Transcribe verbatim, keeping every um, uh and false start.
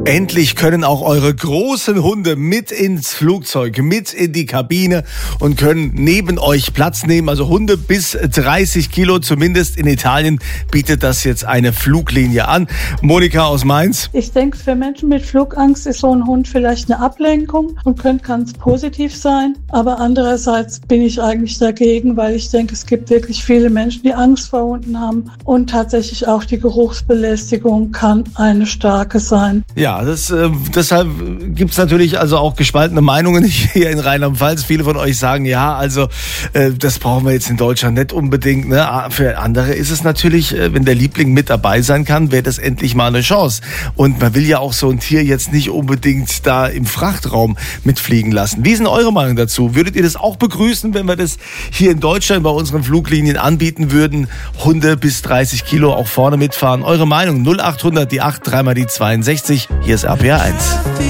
Endlich können auch eure großen Hunde mit ins Flugzeug, mit in die Kabine und können neben euch Platz nehmen. Also Hunde bis dreißig Kilo, zumindest in Italien bietet das jetzt eine Fluglinie an. Monika aus Mainz. Ich denke, für Menschen mit Flugangst ist so ein Hund vielleicht eine Ablenkung und könnte ganz positiv sein. Aber andererseits bin ich eigentlich dagegen, weil ich denke, es gibt wirklich viele Menschen, die Angst vor Hunden haben. Und tatsächlich auch die Geruchsbelästigung kann eine starke sein. Ja, das, äh, deshalb gibt's natürlich also auch gespaltene Meinungen hier in Rheinland-Pfalz. Viele von euch sagen, ja, also äh, das brauchen wir jetzt in Deutschland nicht unbedingt. Ne? Für andere ist es natürlich, äh, wenn der Liebling mit dabei sein kann, wäre das endlich mal eine Chance. Und man will ja auch so ein Tier jetzt nicht unbedingt da im Frachtraum mitfliegen lassen. Wie ist denn eure Meinung dazu? Würdet ihr das auch begrüßen, wenn wir das hier in Deutschland bei unseren Fluglinien anbieten würden? Hunde bis dreißig Kilo auch vorne mitfahren. Eure Meinung null acht hundert, die acht, dreimal die zweiundsechzig. Hier ist R P R eins.